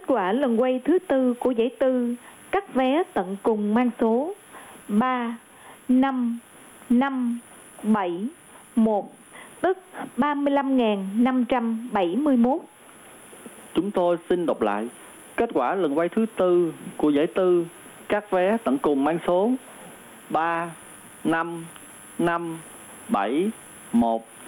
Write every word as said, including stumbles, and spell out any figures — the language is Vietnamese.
quả lần quay thứ tư của giải tư, các vé tận cùng mang số ba, năm, năm, bảy, một, tức ba mươi lăm nghìn năm trăm bảy mươi mốt. Chúng tôi xin đọc lại. Kết quả lần quay thứ tư của giải tư, các vé tận cùng mang số ba, năm, năm, bảy, một.